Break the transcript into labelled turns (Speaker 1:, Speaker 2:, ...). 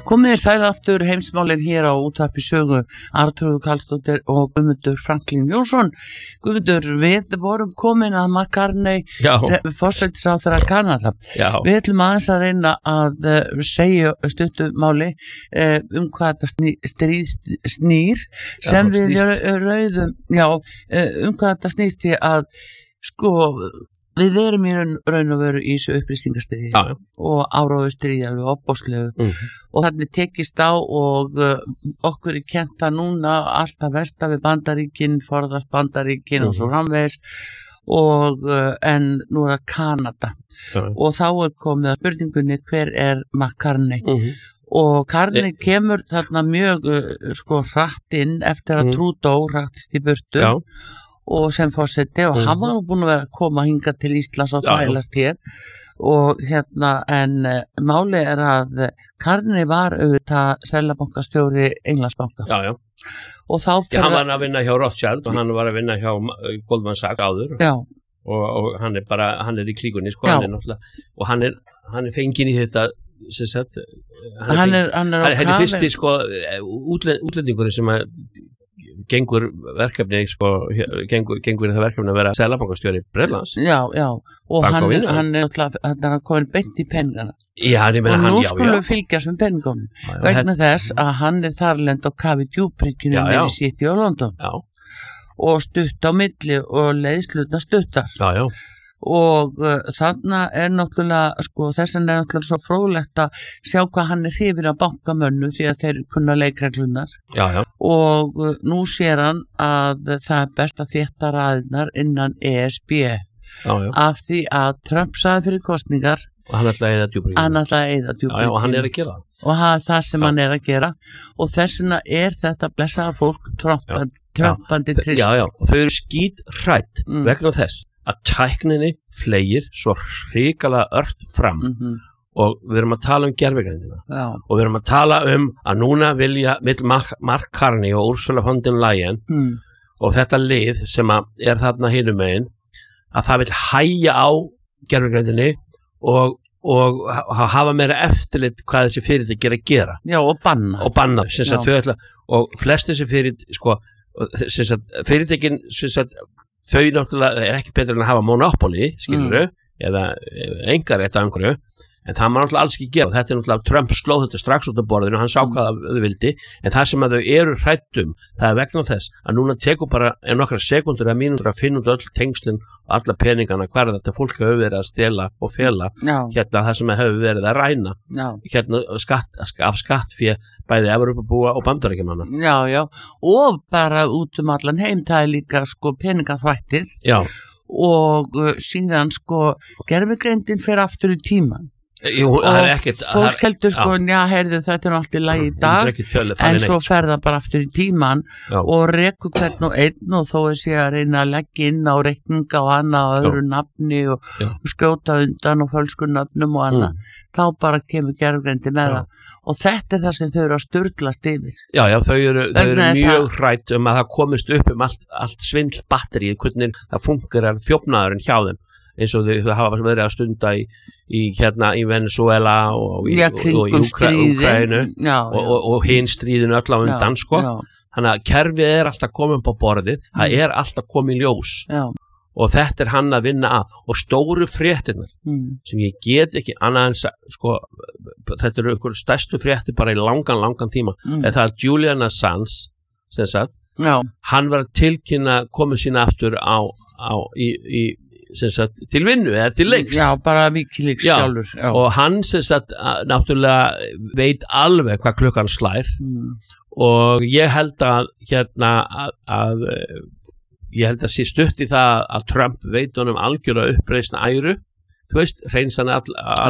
Speaker 1: Komið sæl aftur heimsmálin hér á útvarpi sögu Arnþrúður Karlsdóttir og Guðmundur Franklín Jónsson. Guðmundur, við vorum komin að McCartney forsætisráðherra Kanada. Við ætlum aðeins að reyna að segja stuttu máli hvað þetta stríð snýr sem við rauðum, hvað þetta snýst í að við erum í raun og veru í þessu upplýsingastríði og áróðustríði alveg opbóðslegu og þannig tekist á og okkur er kennt að núna alltaf versta við Bandaríkin, forðast Bandaríkin og svo framvegis og en nú er það Kanada og þá er komið að spurningunni hver er McCartney og Carney kemur þarna mjög hratt inn eftir að Trudeau hrattist í burtu og sem forseti og hann var búin að vera að koma hingað til Íslands og þvælast hér og en máli er að Carney var auðvitað seðlabankastjóri Englandsbanka og þá
Speaker 2: hann var að vinna hjá Rothschild og hann var að vinna hjá Goldman Sachs áður og hann er í klíkunni og hann er fenginn í þetta hann er fyrsti útlendingurinn sem gengur verkefni gengur það verkefni að vera seðlabankastjóri Bretlands
Speaker 1: og hann er komin beint í penningana og nú skulum við fylgjast með penningunum vegna þess að hann er þarlend á kafi djúprygginu með City of London og stutt á milli og leiðslutna stuttar og þarna er náttúrulega þessan er náttúrulega svo fróðlegt að sjá hvað hann er hrifinn af bankamönnum því að þeir kunna leikreglunar og nú sér hann að það er best að þétta raðirnar innan ESB af því að Trump sagði fyrir kosningar
Speaker 2: og hann ætlaði að eyða djúprygginu og hann er að gera
Speaker 1: og það sem hann er að gera og þessina er þetta blessaða fólk trompandi trist
Speaker 2: og þau eru skíthrædd vegna þess að tækninni fleygir svo hrikalega ört fram og við erum að tala gervigreindina og við erum að tala að núna vill Mark Carney og Ursula von der Leyen og þetta lið sem er þarna hinum megin að það vill hægja á gervigreindinni og hafa meira eftirlit hvað þessi fyrirtæki er að gera
Speaker 1: og banna
Speaker 2: og flest þessi fyrirtækin þau náttúrulega er ekki betur en að hafa monopoli, skilurðu, eða engar eitt af einhverju, en það má náttúrulega alls ekki gera. Þetta er náttúrulega Trump slóð þetta strax út af borðinu, hann sá hvað þau vildi, en það sem að þau eru hræddum, það er vegna þess að núna tekur bara nokkra sekundur eða mínútur að finna út öll tengslin og alla peningana, hvar þetta fólk hefur verið að stela og fela, það sem hefur verið að ræna, af skattfé bæði Evrópubúa og Bandaríkjamanna.
Speaker 1: Og bara út allan heim, það er líka peningaþvættið og síðan gervigreindin fer aftur í tíman. Og fólk heldur heyrðu þetta er allt í lagi í dag en svo fer það bara aftur í tíman og rekur hvern og einn og þó sé að reyna að leggja inn á reikninga og annað á öðru nafni og skjóta undan og fölsku nafnum og annað þá bara kemur gervigreindi með það og þetta er það sem þau eru að sturlast yfir
Speaker 2: þau eru mjög hrædd að það komist upp allt svindlbatterið, hvernig það fungerar þjófnaðurinn hjá þeim eins og þau hafa verið að stunda í Venezuela og í Úkraínu og hinn stríðinu öll á undan þannig að kerfið er alltaf komið upp á borðið það er alltaf komið í ljós og þetta er hann að vinna að og stóru fréttirnar sem ég get ekki annað en þetta eru einhver stærstu fréttir bara í langan tíma það er Julian Assange sem sagt hann var að tilkynna komið sína aftur til vinnu eða til leiks
Speaker 1: bara Wikileaks sjálfur
Speaker 2: og hann sem sagt náttúrulega veit alveg hvað klukkan slær og ég held að ég held að sé stutt í það að Trump veit honum algjörlega uppreisna æru þú veist, hreinsan